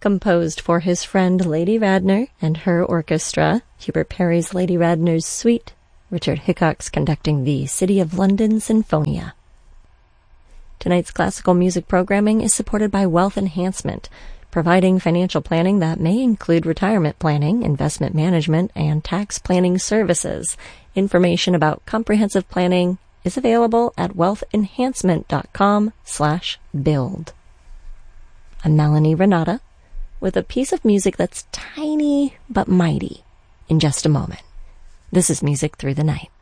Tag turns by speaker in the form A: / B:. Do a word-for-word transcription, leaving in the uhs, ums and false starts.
A: composed for his friend Lady Radner and her orchestra. Hubert Parry's Lady Radner's Suite. Richard Hickox conducting the City of London Sinfonia. Tonight's classical music programming is supported by Wealth Enhancement, providing financial planning that may include retirement planning, investment management, and tax planning services. Information about comprehensive planning is available at wealthenhancement.com slash build. I'm Melanie Renata with a piece of music that's tiny but mighty in just a moment. This is Music Through the Night.